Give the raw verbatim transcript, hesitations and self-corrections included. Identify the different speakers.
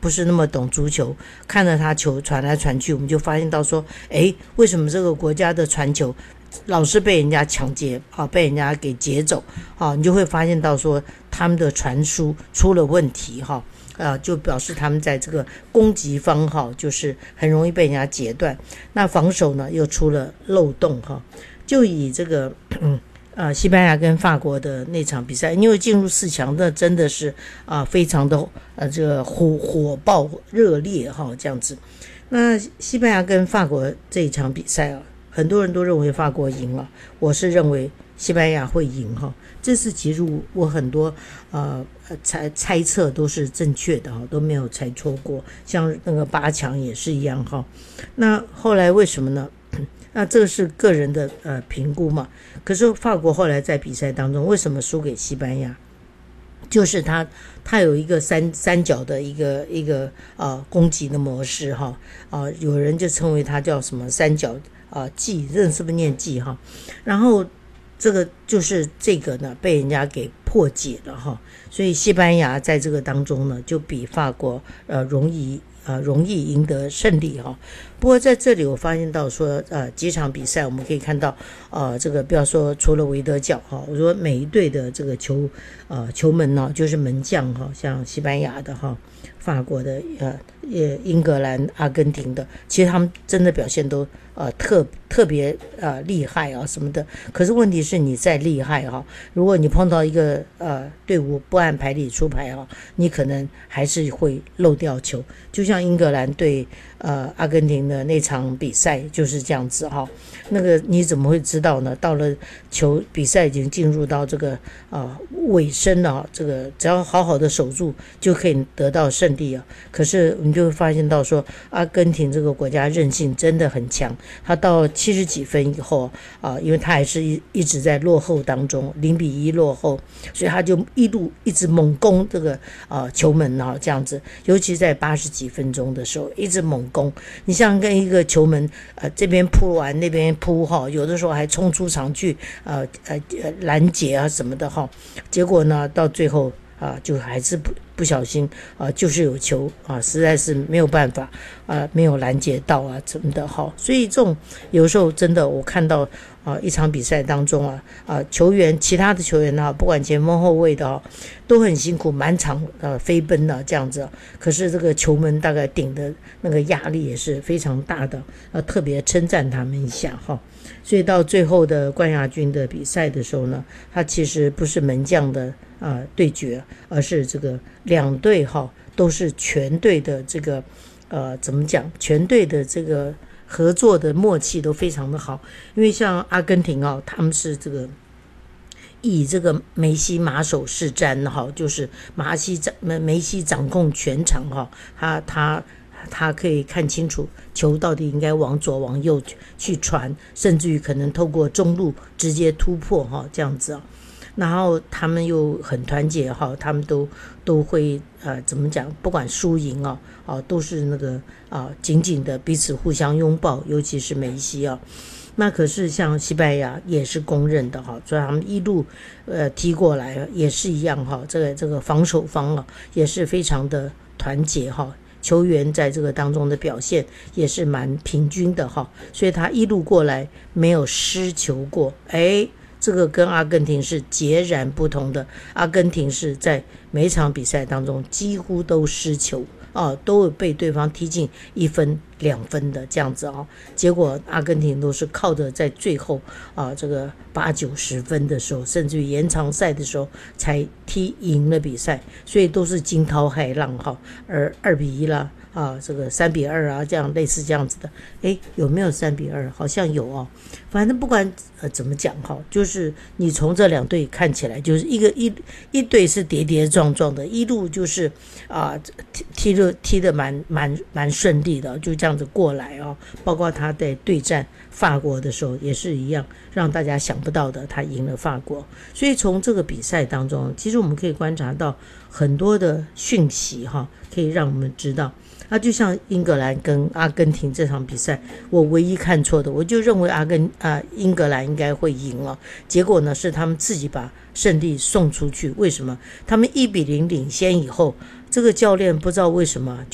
Speaker 1: 不是那么懂足球，看着他球传来传去，我们就发现到说，诶，为什么这个国家的传球老是被人家抢劫啊，被人家给劫走啊？你就会发现到说，他们的传输出了问题哈。呃，就表示他们在这个攻击方哈，就是很容易被人家截断。那防守呢，又出了漏洞哈。就以这个嗯呃西班牙跟法国的那场比赛，因为进入四强，那真的是啊、呃、非常的呃这个火火爆热烈哈这样子。那西班牙跟法国这一场比赛啊，很多人都认为法国赢了，我是认为西班牙会赢哈。这次其实我很多呃猜猜测都是正确的哈，都没有猜错过，像那个八强也是一样哈。那后来为什么呢？那这个是个人的呃评估嘛。可是法国后来在比赛当中为什么输给西班牙？就是他他有一个三三角的一个一个呃攻击的模式哈啊、呃，有人就称为它叫什么三角啊技，这是不是念技哈？然后。这个就是这个呢被人家给破解了哈，所以西班牙在这个当中呢就比法国呃容易呃容易赢得胜利哈。不过在这里我发现到说呃几场比赛我们可以看到呃这个不要说除了维德角哈，我说每一队的这个球呃球门呢就是门将哈，像西班牙的哈、法国的呃英格兰、阿根廷的，其实他们真的表现都呃特特别呃厉害啊什么的。可是问题是你再厉害哈、啊，如果你碰到一个呃队伍不按牌理出牌啊，你可能还是会漏掉球。就像英格兰对呃阿根廷的那场比赛就是这样子哈、啊。那个你怎么会知道呢？到了球比赛已经进入到这个呃尾声了、啊，这个只要好好的守住就可以得到胜利啊。可是你就会发现到说，阿根廷这个国家韧性真的很强，他到七十几分以后啊，因为他还是一一直在落后当中，零比一落后，所以他就一路一直猛攻这个啊球门啊这样子，尤其在八十几分钟的时候一直猛攻。你像跟一个球门呃这边扑完那边扑哈，有的时候还冲出场去呃呃拦截啊什么的哈，结果呢到最后啊就还是不。不小心啊，就是有球啊，实在是没有办法啊，没有拦截到啊，怎么的哈？所以这种有时候真的，我看到啊，一场比赛当中啊啊，球员其他的球员啊，不管前锋后卫的啊，都很辛苦，满场呃飞奔啊这样子。可是这个球门大概顶的那个压力也是非常大的，呃，特别称赞他们一下哈。所以到最后的冠亚军的比赛的时候呢，他其实不是门将的。啊、呃，对决，而是这个两队哈都是全队的这个呃怎么讲？全队的这个合作的默契都非常的好。因为像阿根廷啊，他们是这个以这个梅西马首是瞻哈，就是马西掌梅西掌控全场哈，他他他可以看清楚球到底应该往左往右去传，甚至于可能透过中路直接突破哈这样子啊。然后他们又很团结哈，他们都都会呃怎么讲？不管输赢啊，啊都是那个啊紧紧的彼此互相拥抱，尤其是梅西啊。那可是像西班牙也是公认的哈，所以他们一路呃踢过来也是一样哈。这个这个防守方啊也是非常的团结哈，球员在这个当中的表现也是蛮平均的哈，所以他一路过来没有失球过，哎。这个跟阿根廷是截然不同的，阿根廷是在每场比赛当中几乎都失球啊，都有被对方踢进一分两分的这样子啊，结果阿根廷都是靠着在最后啊这个八九十分的时候，甚至于延长赛的时候才踢赢了比赛，所以都是惊涛骇浪哈，而二比一啦。啊，这个三比二啊，这样类似这样子的，诶，有没有三比二？好像有哦。反正不管呃怎么讲哈，就是你从这两队看起来，就是一个一一队是跌跌撞撞的，一路就是啊踢踢的踢的蛮蛮蛮顺利的，就这样子过来哦。包括他在对战法国的时候也是一样，让大家想不到的，他赢了法国。所以从这个比赛当中，其实我们可以观察到很多的讯息哈，可以让我们知道。啊，就像英格兰跟阿根廷这场比赛，我唯一看错的，我就认为阿根啊英格兰应该会赢了，结果呢是他们自己把胜利送出去。为什么？他们一比零领先以后，这个教练不知道为什么